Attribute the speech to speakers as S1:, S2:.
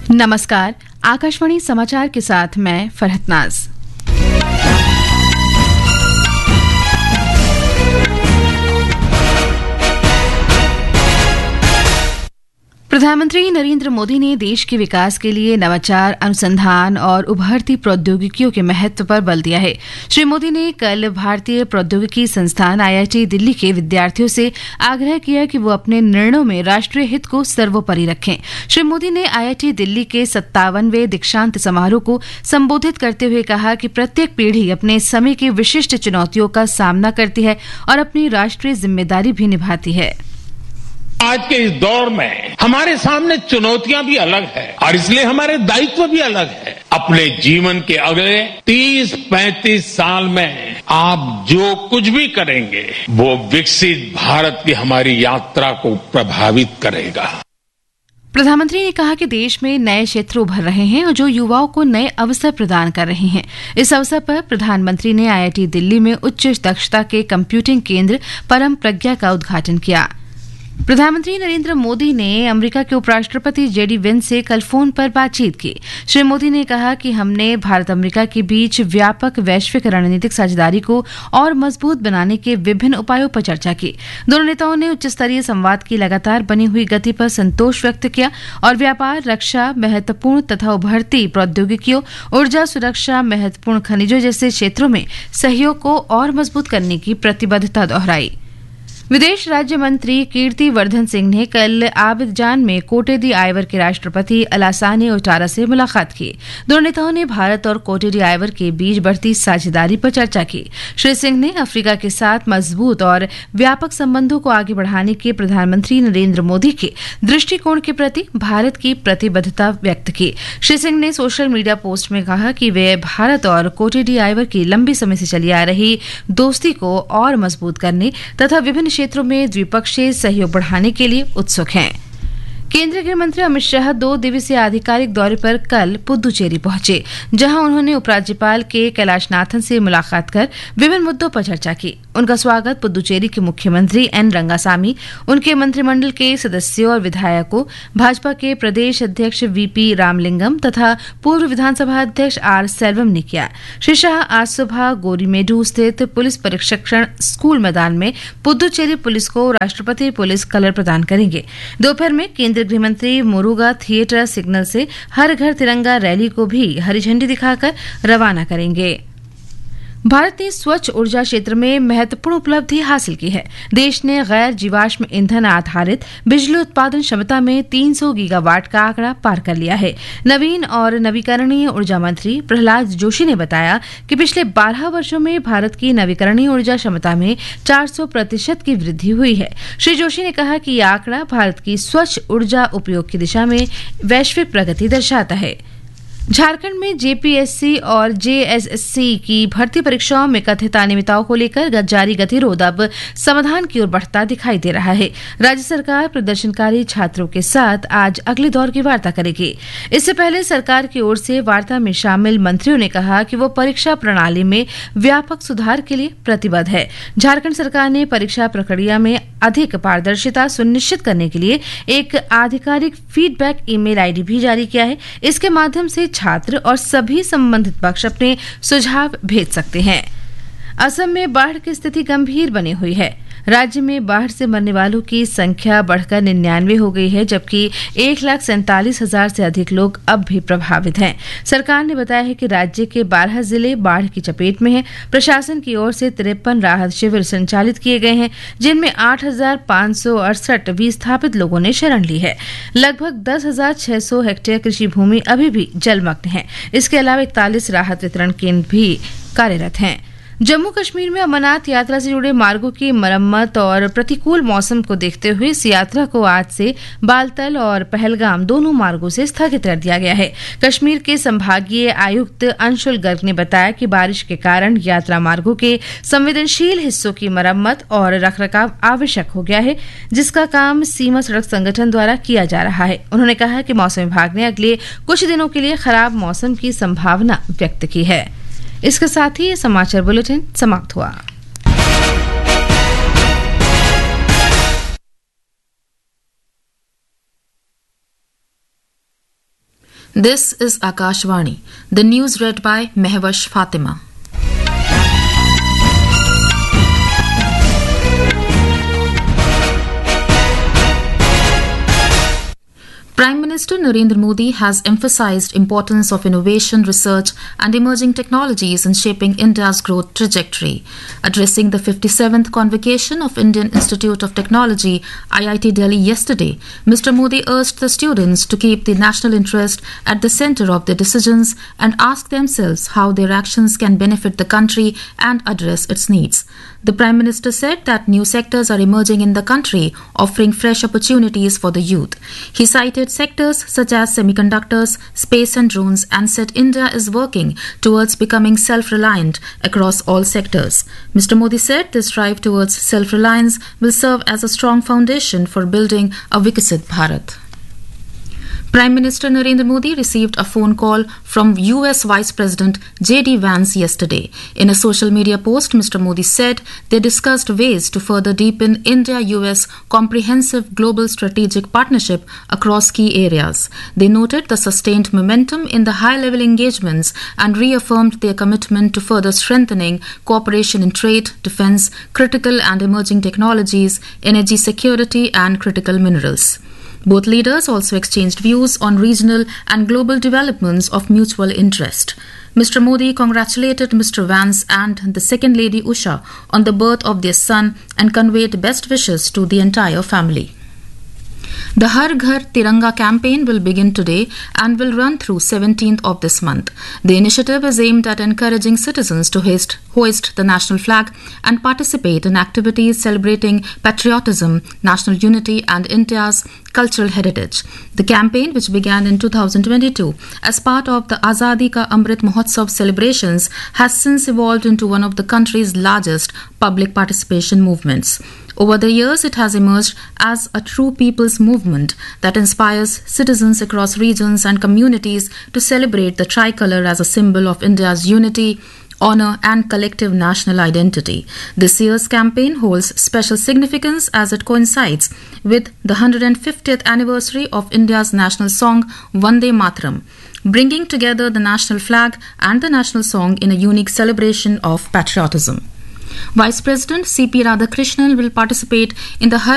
S1: नमस्कार, आकाशवाणी समाचार के साथ मैं फरहत नाज। प्रधानमंत्री नरेंद्र मोदी ने देश के विकास के लिए नवाचार, अनुसंधान और उभरती प्रौद्योगिकियों के महत्व पर बल दिया है। श्री मोदी ने कल भारतीय प्रौद्योगिकी संस्थान IIT दिल्ली के विद्यार्थियों से आग्रह किया कि वो अपने निर्णयों में राष्ट्रीय हित को सर्वोपरि रखें। श्री मोदी ने IIT दिल्ली के 57वें दीक्षांत समारोह को संबोधित करते हुए कहा कि प्रत्येक पीढ़ी अपने समय की विशिष्ट चुनौतियों का सामना करती है और अपनी राष्ट्रीय जिम्मेदारी भी निभाती है।
S2: आज के इस दौर में हमारे सामने चुनौतियां भी अलग है और इसलिए हमारे दायित्व भी अलग है। अपने जीवन के अगले 30-35 साल में आप जो कुछ भी करेंगे वो विकसित भारत की हमारी यात्रा को प्रभावित करेगा।
S1: प्रधानमंत्री ने कहा कि देश में नए क्षेत्र उभर रहे हैं और जो युवाओं को नए अवसर प्रदान कर रहे हैं। इस अवसर पर प्रधानमंत्री ने IIT दिल्ली में उच्च दक्षता के कंप्यूटिंग केंद्र परम प्रज्ञा का उद्घाटन किया। प्रधानमंत्री नरेंद्र मोदी ने अमेरिका के उपराष्ट्रपति JD Vance से कल फोन पर बातचीत की। श्री मोदी ने कहा कि हमने भारत अमेरिका के बीच व्यापक वैश्विक रणनीतिक साझेदारी को और मजबूत बनाने के विभिन्न उपायों पर चर्चा की। दोनों नेताओं ने उच्च स्तरीय संवाद की लगातार बनी हुई गति पर संतोष व्यक्त किया और व्यापार, रक्षा, महत्वपूर्ण तथा उभरती प्रौद्योगिकियों, ऊर्जा सुरक्षा, महत्वपूर्ण खनिजों जैसे क्षेत्रों में सहयोग को और मजबूत करने की प्रतिबद्धता दोहराई। विदेश राज्य मंत्री कीर्ति वर्धन सिंह ने कल आबिदजान में कोटे दी आइवर के राष्ट्रपति अलासाने ओटारा से मुलाकात की। दोनों नेताओं ने भारत और कोटे दी आइवर के बीच बढ़ती साझेदारी पर चर्चा की। श्री सिंह ने अफ्रीका के साथ मजबूत और व्यापक संबंधों को आगे बढ़ाने के प्रधानमंत्री नरेंद्र मोदी के दृष्टिकोण के प्रति भारत की प्रतिबद्धता व्यक्त की। श्री सिंह ने सोशल मीडिया पोस्ट में कहा कि वे भारत और कोटे दी आइवर की लंबी समय से चली आ रही दोस्ती को और मजबूत करने तथा विभिन्न क्षेत्रों में द्विपक्षीय सहयोग बढ़ाने के लिए उत्सुक हैं। केंद्रीय गृह मंत्री अमित शाह 2 दिवसीय आधिकारिक दौरे पर कल पुदुचेरी पहुंचे, जहां उन्होंने उपराज्यपाल के कैलाशनाथन से मुलाकात कर विभिन्न मुद्दों पर चर्चा की। उनका स्वागत पुदुचेरी के मुख्यमंत्री N रंगासामी, उनके मंत्रिमंडल के सदस्यों और विधायकों, भाजपा के प्रदेश अध्यक्ष VP रामलिंगम तथा पूर्व विधानसभा अध्यक्ष R सेल्वम ने किया। श्री शाह आज सुबह गोरीमेडू स्थित पुलिस प्रशिक्षण स्कूल मैदान में पुदुचेरी पुलिस को राष्ट्रपति पुलिस कलर प्रदान करेंगे। दोपहर में केंद्रीय गृह मंत्री मुरुगा थिएटर सिग्नल से हर घर तिरंगा रैली को भी हरी झंडी दिखाकर रवाना करेंगे। भारत ने स्वच्छ ऊर्जा क्षेत्र में महत्वपूर्ण उपलब्धि हासिल की है। देश ने गैर जीवाश्म ईंधन आधारित बिजली उत्पादन क्षमता में 300 गीगावाट का आंकड़ा पार कर लिया है। नवीन और नवीकरणीय ऊर्जा मंत्री प्रहलाद जोशी ने बताया कि पिछले 12 वर्षों में भारत की नवीकरणीय ऊर्जा क्षमता में 400% की वृद्धि हुई है। श्री जोशी ने कहा कि यह आंकड़ा भारत की स्वच्छ ऊर्जा उपयोग की दिशा में वैश्विक प्रगति दर्शाता है। झारखंड में JPSC और JSSC की भर्ती परीक्षाओं में कथित अनियमितताओं को लेकर जारी गतिरोध अब समाधान की ओर बढ़ता दिखाई दे रहा है। राज्य सरकार प्रदर्शनकारी छात्रों के साथ आज अगले दौर की वार्ता करेगी। इससे पहले सरकार की ओर से वार्ता में शामिल मंत्रियों ने कहा कि वो परीक्षा प्रणाली में व्यापक सुधार के लिए प्रतिबद्ध है। झारखंड सरकार ने परीक्षा प्रक्रिया में अधिक पारदर्शिता सुनिश्चित करने के लिए एक आधिकारिक फीडबैक ईमेल ID भी जारी किया है। इसके माध्यम से छात्र और सभी संबंधित पक्ष अपने सुझाव भेज सकते हैं। असम में बाढ़ की स्थिति गंभीर बनी हुई है। राज्य में बाढ़ से मरने वालों की संख्या बढ़कर 99 हो गई है, जबकि 1,47,000 से अधिक लोग अब भी प्रभावित हैं। सरकार ने बताया है कि राज्य के 12 जिले बाढ़ की चपेट में हैं। प्रशासन की ओर से 53 राहत शिविर संचालित किए गए हैं, जिनमें 8,568 विस्थापित लोगों ने शरण ली है। लगभग 10,600 हेक्टेयर कृषि भूमि अभी भी जलमग्न है। इसके अलावा 41 राहत वितरण केंद्र भी कार्यरत हैं। जम्मू कश्मीर में अमरनाथ यात्रा से जुड़े मार्गों की मरम्मत और प्रतिकूल मौसम को देखते हुए इस यात्रा को आज से बालतल और पहलगाम दोनों मार्गों से स्थगित कर दिया गया है। कश्मीर के संभागीय आयुक्त अंशुल गर्ग ने बताया कि बारिश के कारण यात्रा मार्गों के संवेदनशील हिस्सों की मरम्मत और रखरखाव आवश्यक हो गया है, जिसका काम सीमा सड़क संगठन द्वारा किया जा रहा है। उन्होंने कहा कि मौसम विभाग ने अगले कुछ दिनों के लिए खराब मौसम की संभावना व्यक्त की है। इसके साथ ही ये समाचार बुलेटिन समाप्त हुआ।
S3: This is Akashvani. The news read by Mehwash Fatima. Prime Minister Narendra Modi has emphasized importance of innovation, research and emerging technologies in shaping India's growth trajectory. Addressing the 57th convocation of Indian Institute of Technology, IIT Delhi yesterday, Mr. Modi urged the students to keep the national interest at the center of their decisions and ask themselves how their actions can benefit the country and address its needs. The Prime Minister said that new sectors are emerging in the country, offering fresh opportunities for the youth. He cited sectors such as semiconductors, space and drones and said India is working towards becoming self-reliant across all sectors. Mr. Modi said this drive towards self-reliance will serve as a strong foundation for building a Viksit Bharat. Prime Minister Narendra Modi received a phone call from US Vice President J.D. Vance yesterday. In a social media post, Mr. Modi said they discussed ways to further deepen India-US comprehensive global strategic partnership across key areas. They noted the sustained momentum in the high-level engagements and reaffirmed their commitment to further strengthening cooperation in trade, defense, critical and emerging technologies, energy security and critical minerals. Both leaders also exchanged views on regional and global developments of mutual interest. Mr. Modi congratulated Mr. Vance and the Second Lady Usha on the birth of their son and conveyed best wishes to the entire family. The Har Ghar Tiranga campaign will begin today and will run through 17th of this month. The initiative is aimed at encouraging citizens to hoist the national flag and participate in activities celebrating patriotism, national unity and India's cultural heritage. The campaign, which began in 2022 as part of the Azadi Ka Amrit Mahotsav celebrations, has since evolved into one of the country's largest public participation movements. Over the years, it has emerged as a true people's movement that inspires citizens across regions and communities to celebrate the tricolour as a symbol of India's unity, honour and collective national identity. This year's campaign holds special significance as it coincides with the 150th anniversary of India's national song Vande Mataram, bringing together the national flag and the national song in a unique celebration of patriotism. Vice President C.P. Radhakrishnan will participate in the